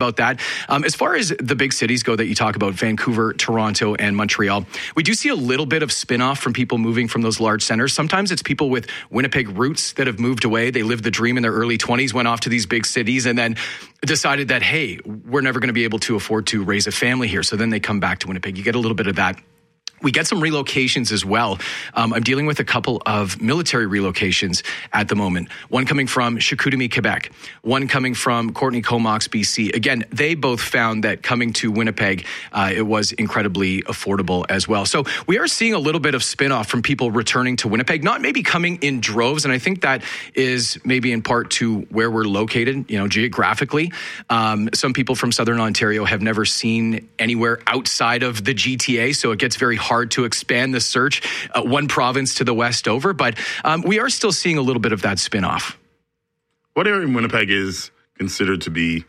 about that. As far as the big cities go that you talk about, Vancouver, Toronto, and Montreal, we do see a little bit of spin-off from people moving from those large centers. Sometimes it's people with Winnipeg roots that have moved away. They lived the dream in their early 20s, went off to these big cities, and then decided that, hey, we're never going to be able to afford to raise a family here. So then they come back to Winnipeg. You get a little bit of that. We get some relocations as well. I'm dealing with a couple of military relocations at the moment. One coming from Chicoutimi, Quebec. One coming from Courtenay Comox, BC. Again, they both found that coming to Winnipeg, it was incredibly affordable as well. So we are seeing a little bit of spin-off from people returning to Winnipeg, not maybe coming in droves. And I think that is maybe in part to where we're located, geographically. Some people from Southern Ontario have never seen anywhere outside of the GTA. So it gets very hard to expand the search one province to the west over, but we are still seeing a little bit of that spin-off. What area in Winnipeg is considered to be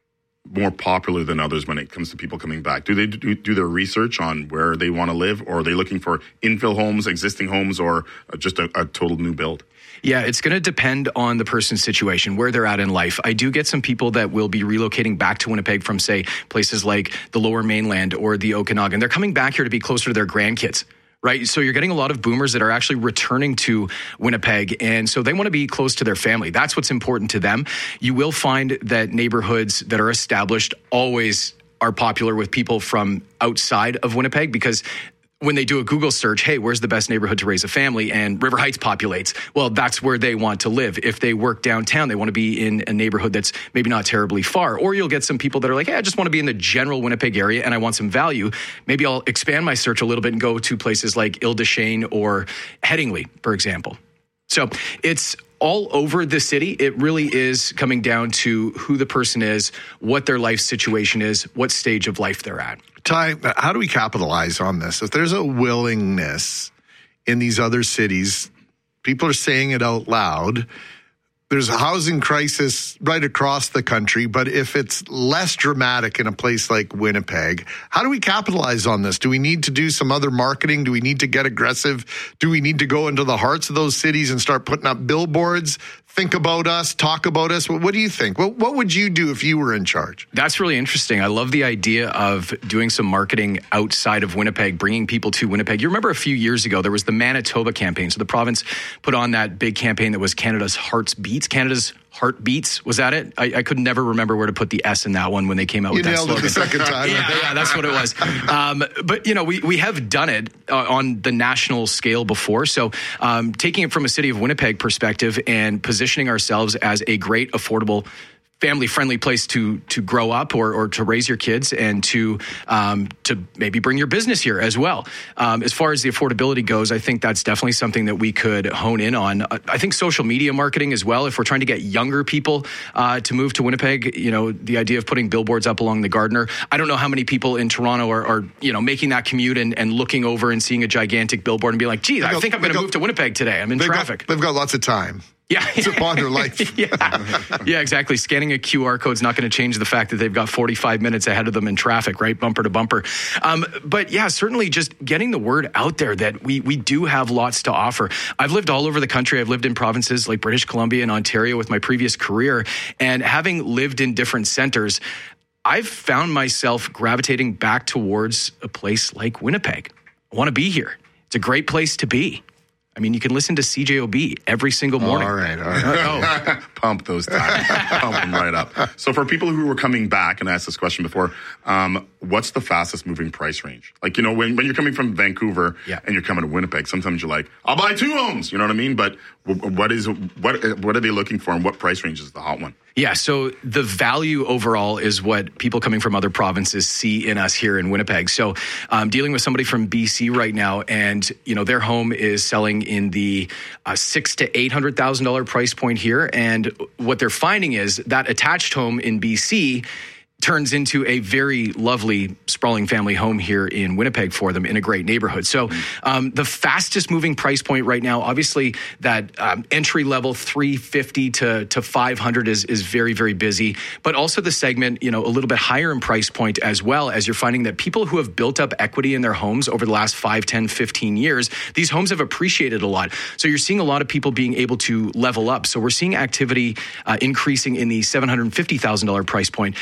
more popular than others when it comes to people coming back? Do they do their research on where they want to live, or are they looking for infill homes, existing homes, or just a total new build? Yeah, it's going to depend on the person's situation, where they're at in life. I do get some people that will be relocating back to Winnipeg from, say, places like the Lower Mainland or the Okanagan. They're coming back here to be closer to their grandkids, right? So you're getting a lot of boomers that are actually returning to Winnipeg, and so they want to be close to their family. That's what's important to them. You will find that neighborhoods that are established always are popular with people from outside of Winnipeg, because when they do a Google search, hey, where's the best neighborhood to raise a family? And River Heights populates. Well, that's where they want to live. If they work downtown, they want to be in a neighborhood that's maybe not terribly far. Or you'll get some people that are like, hey, I just want to be in the general Winnipeg area and I want some value. Maybe I'll expand my search a little bit and go to places like Ile-des-Chênes or Headingley, for example. So it's all over the city. It really is coming down to who the person is, what their life situation is, what stage of life they're at. Ty, how do we capitalize on this? If there's a willingness in these other cities, people are saying it out loud. There's a housing crisis right across the country, but if it's less dramatic in a place like Winnipeg, how do we capitalize on this? Do we need to do some other marketing? Do we need to get aggressive? Do we need to go into the hearts of those cities and start putting up billboards? Think about us, talk about us. What do you think? What would you do if you were in charge? That's really interesting. I love the idea of doing some marketing outside of Winnipeg, bringing people to Winnipeg. You remember a few years ago, there was the Manitoba campaign. So the province put on that big campaign that was Canada's Heartbeats. Canada's Heartbeats, was that it? I could never remember where to put the S in that one when they came out with that slogan. You nailed it the second time. Yeah, that's what it was. But, we have done it on the national scale before. So taking it from a city of Winnipeg perspective and positioning ourselves as a great, affordable, family-friendly place to grow up or to raise your kids and to maybe bring your business here as well. As far as the affordability goes, I think that's definitely something that we could hone in on. I think social media marketing as well, if we're trying to get younger people to move to Winnipeg, the idea of putting billboards up along the Gardiner. I don't know how many people in Toronto are making that commute and looking over and seeing a gigantic billboard and being like, gee, I think I'm going to move to Winnipeg today. I'm in traffic. They've got lots of time. Yeah. To ponder life. Yeah, exactly. Scanning a QR code is not going to change the fact that they've got 45 minutes ahead of them in traffic, right? Bumper to bumper. But yeah, certainly just getting the word out there that we do have lots to offer. I've lived all over the country. I've lived in provinces like British Columbia and Ontario with my previous career. And having lived in different centers, I've found myself gravitating back towards a place like Winnipeg. I want to be here. It's a great place to be. I mean, you can listen to CJOB every single morning. All right. Pump those times. Pump them right up. So for people who were coming back, and I asked this question before, what's the fastest moving price range? Like, when you're coming from Vancouver and you're coming to Winnipeg, sometimes you're like, I'll buy 2 homes. You know what I mean? But what are they looking for, and what price range is the hot one? Yeah, so the value overall is what people coming from other provinces see in us here in Winnipeg. So I'm dealing with somebody from BC right now, and their home is selling in the $600,000 to $800,000 price point here. And what they're finding is that attached home in BC turns into a very lovely, sprawling family home here in Winnipeg for them in a great neighborhood. So the fastest moving price point right now, obviously that entry level $350 to $500 is very, very busy. But also the segment, a little bit higher in price point as well, as you're finding that people who have built up equity in their homes over the last 5, 10, 15 years, these homes have appreciated a lot. So you're seeing a lot of people being able to level up. So we're seeing activity increasing in the $750,000 price point, up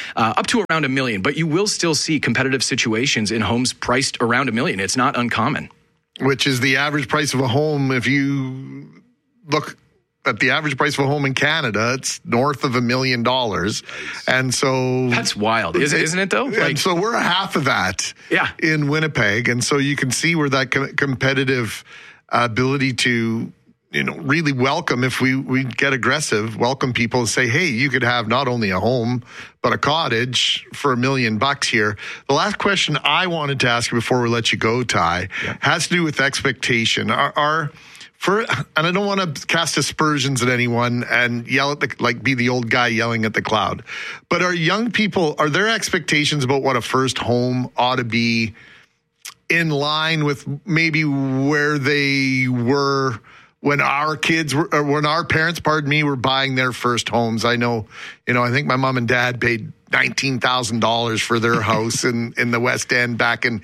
up to around $1 million, but you will still see competitive situations in homes priced around $1 million. It's not uncommon. Which is the average price of a home. If you look at the average price of a home in Canada, it's north of $1 million. Nice. And so that's wild, isn't it though? And so we're half of that in Winnipeg. And so you can see where that competitive ability to, really welcome, if we get aggressive, welcome people and say, hey, you could have not only a home, but a cottage for $1 million here. The last question I wanted to ask you before we let you go, Ty, has to do with expectation. And I don't want to cast aspersions at anyone and yell at be the old guy yelling at the cloud. But are young people, are their expectations about what a first home ought to be in line with maybe where they were when our kids were, or when our parents, were buying their first homes? I know, I think my mom and dad paid $19,000 for their house in the West End back in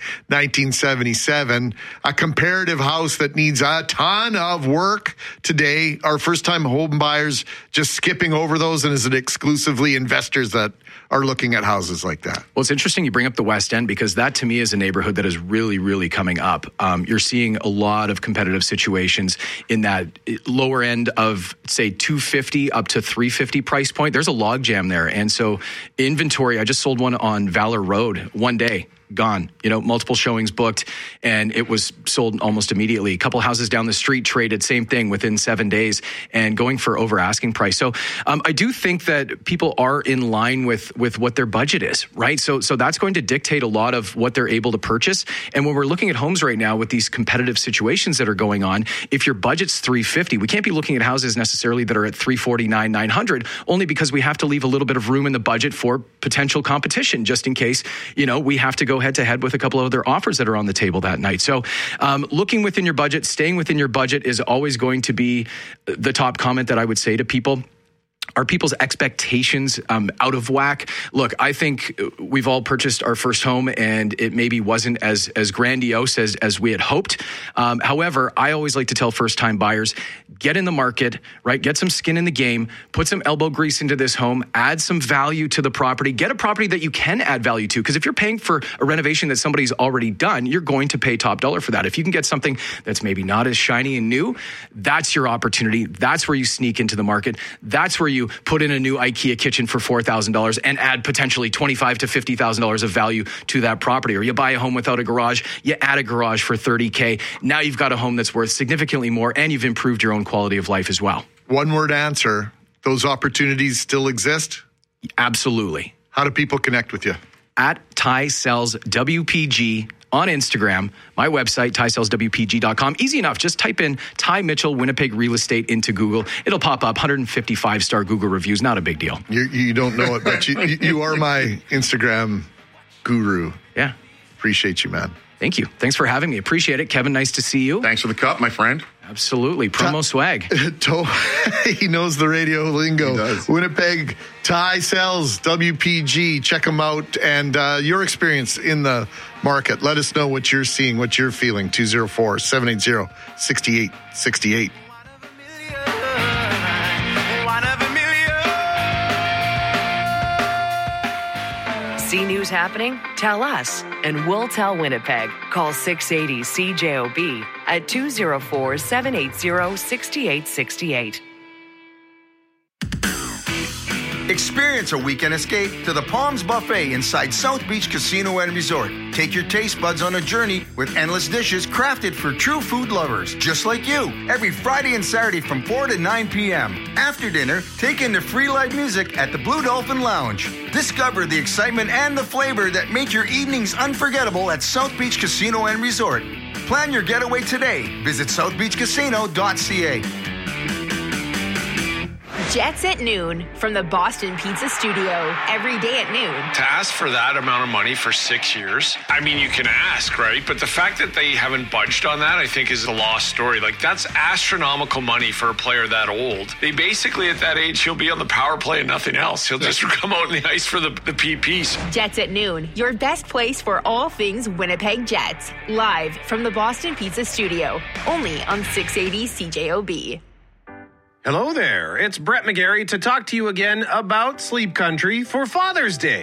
1977. A comparative house that needs a ton of work today. Are first-time home buyers just skipping over those, and is it exclusively investors that are looking at houses like that? Well, it's interesting you bring up the West End, because that to me is a neighborhood that is really, really coming up. You're seeing a lot of competitive situations in that lower end of, say, $250 up to $350 price point. There's a logjam there. And so inventory, I just sold one on Valor Road one day. Gone, multiple showings booked, and it was sold almost immediately. A couple houses down the street traded, same thing, within 7 days, and going for over asking price. So I do think that people are in line with what their budget is, right? So that's going to dictate a lot of what they're able to purchase. And when we're looking at homes right now with these competitive situations that are going on, if your budget's $350, we can't be looking at houses necessarily that are at $349, $900, only because we have to leave a little bit of room in the budget for potential competition, just in case, we have to go head-to-head with a couple of other offers that are on the table that night. So looking within your budget, staying within your budget is always going to be the top comment that I would say to people. Are people's expectations out of whack? Look, I think we've all purchased our first home, and it maybe wasn't as grandiose as we had hoped. However, I always like to tell first-time buyers, get in the market, right? Get some skin in the game, put some elbow grease into this home, add some value to the property, get a property that you can add value to. Because if you're paying for a renovation that somebody's already done, you're going to pay top dollar for that. If you can get something that's maybe not as shiny and new, that's your opportunity. That's where you sneak into the market. That's where you put in a new IKEA kitchen for $4,000 and add potentially $25,000 to $50,000 of value to that property. Or you buy a home without a garage, you add a garage for $30,000. Now you've got a home that's worth significantly more, and you've improved your own quality of life as well. One word answer, those opportunities still exist? Absolutely. How do people connect with you? At Ty Sells WPG on Instagram, my website, tysellswpg.com. Easy enough. Just type in Ty Mitchell, Winnipeg Real Estate into Google. It'll pop up. 155-star Google reviews. Not a big deal. You don't know it, but you are my Instagram guru. Yeah. Appreciate you, man. Thank you. Thanks for having me. Appreciate it. Kevin, nice to see you. Thanks for the cup, my friend. Absolutely. Promo swag. He knows the radio lingo. He does. Winnipeg, Ty Sells, WPG. Check them out. And your experience in the market. Let us know what you're seeing, what you're feeling. 204-780-6868. See news happening? Tell us, and we'll tell Winnipeg. Call 680-CJOB at 204-780-6868. Experience a weekend escape to the Palms Buffet inside South Beach Casino and Resort. Take your taste buds on a journey with endless dishes crafted for true food lovers, just like you. Every Friday and Saturday from 4 to 9 p.m. After dinner, take in the free live music at the Blue Dolphin Lounge. Discover the excitement and the flavor that make your evenings unforgettable at South Beach Casino and Resort. Plan your getaway today. Visit southbeachcasino.ca. Jets at noon from the Boston Pizza Studio. Every day at noon. To ask for that amount of money for 6 years, I mean, you can ask, right? But the fact that they haven't budged on that, I think, is a lost story. Like, that's astronomical money for a player that old. They basically, at that age, he'll be on the power play and nothing else. He'll just come out on the ice for the PPs. Jets at noon, your best place for all things Winnipeg Jets. Live from the Boston Pizza Studio. Only on 680 CJOB. Hello there, it's Brett McGarry to talk to you again about Sleep Country for Father's Day.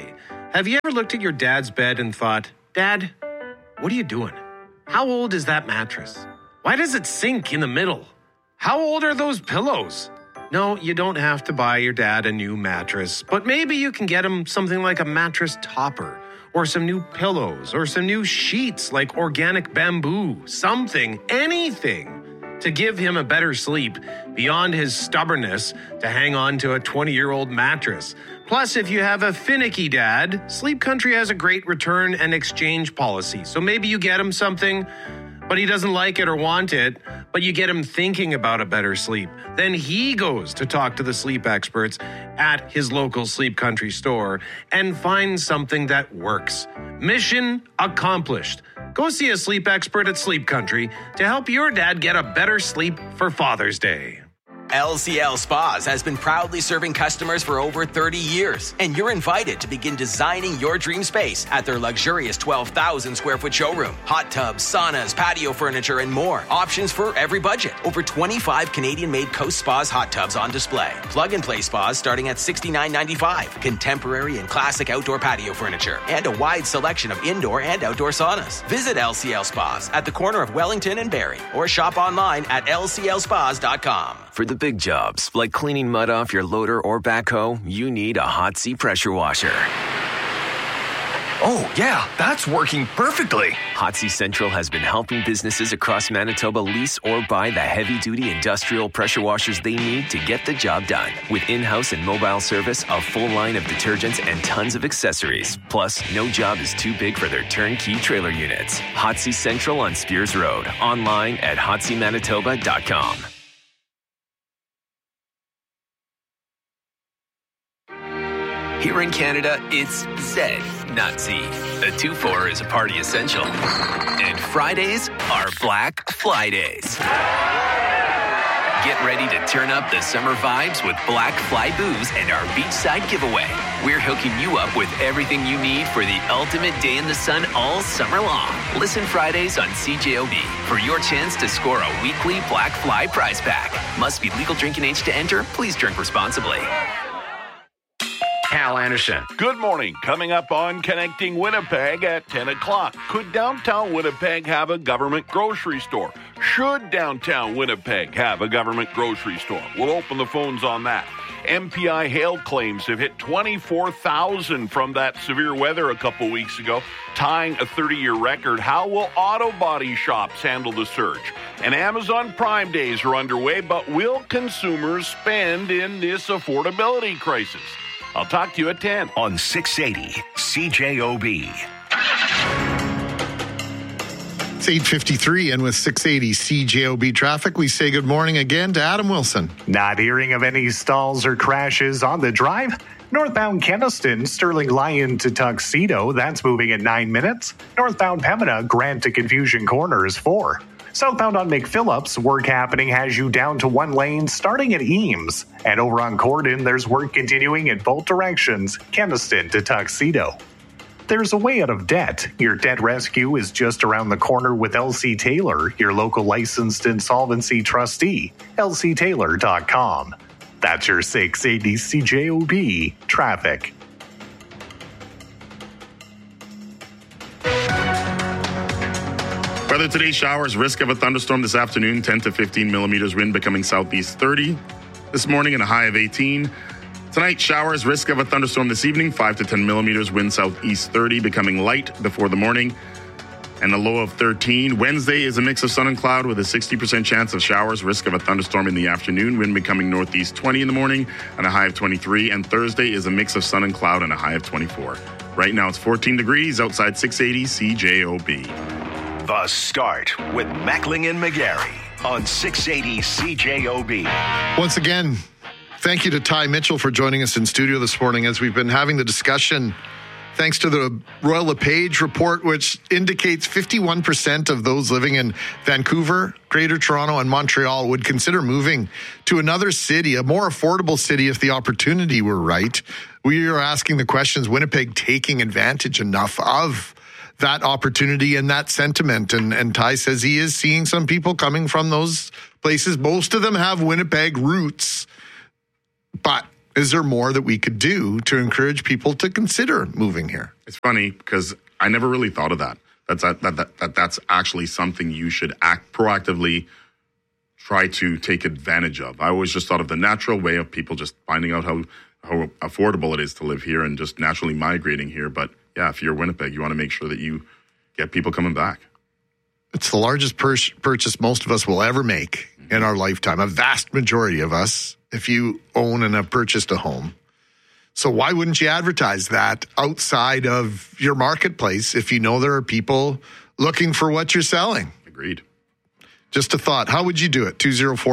Have you ever looked at your dad's bed and thought, Dad, what are you doing? How old is that mattress? Why does it sink in the middle? How old are those pillows? No, you don't have to buy your dad a new mattress, but maybe you can get him something like a mattress topper, or some new pillows, or some new sheets like organic bamboo, something, anything to give him a better sleep beyond his stubbornness to hang on to a 20-year-old mattress. Plus, if you have a finicky dad, Sleep Country has a great return and exchange policy. So maybe you get him something, but he doesn't like it or want it, but you get him thinking about a better sleep. Then he goes to talk to the sleep experts at his local Sleep Country store and finds something that works. Mission accomplished. Go see a sleep expert at Sleep Country to help your dad get a better sleep for Father's Day. LCL Spas has been proudly serving customers for over 30 years, and you're invited to begin designing your dream space at their luxurious 12,000 square foot showroom. Hot tubs, saunas, patio furniture, and more. Options for every budget. Over 25 Canadian-made Coast Spas hot tubs on display. Plug-and-play spas starting at $69.95. Contemporary and classic outdoor patio furniture, and a wide selection of indoor and outdoor saunas. Visit LCL Spas at the corner of Wellington and Barrie, or shop online at lclspas.com. For the big jobs, like cleaning mud off your loader or backhoe, you need a Hot-C pressure washer. Oh, yeah, that's working perfectly. Hot-C Central has been helping businesses across Manitoba lease or buy the heavy-duty industrial pressure washers they need to get the job done. With in-house and mobile service, a full line of detergents, and tons of accessories. Plus, no job is too big for their turnkey trailer units. Hot-C Central on Spears Road. Online at hotcmanitoba.com. Here in Canada, it's Z, not Z. A 2-4 is a party essential. And Fridays are Black Fly Days. Get ready to turn up the summer vibes with Black Fly Booze and our beachside giveaway. We're hooking you up with everything you need for the ultimate day in the sun all summer long. Listen Fridays on CJOB for your chance to score a weekly Black Fly prize pack. Must be legal drinking age to enter. Please drink responsibly. Hal Anderson. Good morning. Coming up on Connecting Winnipeg at 10 o'clock. Could downtown Winnipeg have a government grocery store? Should downtown Winnipeg have a government grocery store? We'll open the phones on that. MPI hail claims have hit 24,000 from that severe weather a couple weeks ago, tying a 30-year record. How will auto body shops handle the surge? And Amazon Prime Days are underway, but will consumers spend in this affordability crisis? I'll talk to you at 10 on 680 CJOB. It's 8:53, and with 680 CJOB traffic, we say good morning again to Adam Wilson. Not hearing of any stalls or crashes on the drive. Northbound Keniston, Sterling Lion to Tuxedo, that's moving at 9 minutes. Northbound Pembina, Grant to Confusion Corner is 4. Southbound on McPhillips, work happening has you down to 1 lane starting at Eames. And over on Corden, there's work continuing in both directions, Keniston to Tuxedo. There's a way out of debt. Your debt rescue is just around the corner with LC Taylor, your local licensed insolvency trustee, lctaylor.com. That's your 680 CJOB traffic. Weather today, showers, risk of a thunderstorm this afternoon, 10 to 15 millimeters, wind becoming southeast 30. This morning and a high of 18. Tonight, showers, risk of a thunderstorm this evening, 5 to 10 millimeters, wind southeast 30, becoming light before the morning, and a low of 13. Wednesday is a mix of sun and cloud with a 60% chance of showers, risk of a thunderstorm in the afternoon, wind becoming northeast 20 in the morning, and a high of 23. And Thursday is a mix of sun and cloud and a high of 24. Right now, it's 14 degrees outside 680 CJOB. The Start with Mackling and McGarry on 680 CJOB. Once again, thank you to Ty Mitchell for joining us in studio this morning as we've been having the discussion thanks to the Royal LePage report, which indicates 51% of those living in Vancouver, Greater Toronto, and Montreal would consider moving to another city, a more affordable city if the opportunity were right. We are asking the questions, Winnipeg taking advantage enough of that opportunity and that sentiment. And Ty says he is seeing some people coming from those places. Most of them have Winnipeg roots, but Is there more that we could do to encourage people to consider moving here? It's funny because I never really thought of that. That's actually something you should proactively try to take advantage of. I always just thought of the natural way of people just finding out how affordable it is to live here and just naturally migrating here. But yeah, if you're Winnipeg, you want to make sure that you get people coming back. It's the largest purchase most of us will ever make in our lifetime. A vast majority of us, if you own and have purchased a home. So why wouldn't you advertise that outside of your marketplace if you know there are people looking for what you're selling? Agreed. Just a thought. How would you do it?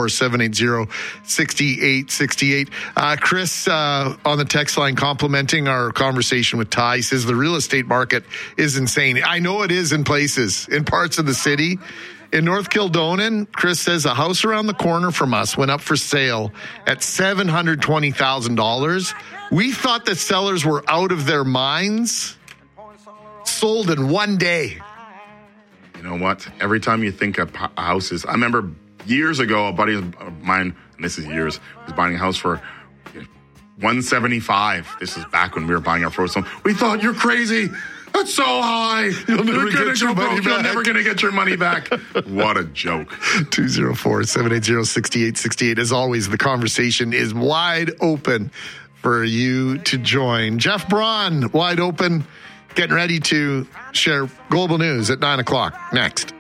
204-780-6868. Chris on the text line complimenting our conversation with Ty says the real estate market is insane. I know it is in places, in parts of the city. In North Kildonan, Chris says a house around the corner from us went up for sale at $720,000. We thought the sellers were out of their minds. Sold in one day. You know what? Every time you think of houses, I remember years ago, a buddy of mine, and this is years, was buying a house for $175,000. This is back when we were buying our first home. We thought, you're crazy. That's so high. You're never going to get your money back. What a joke. 204-780-6868. As always, the conversation is wide open for you to join. Jeff Braun, wide open, getting ready to share global news at 9 o'clock. Next.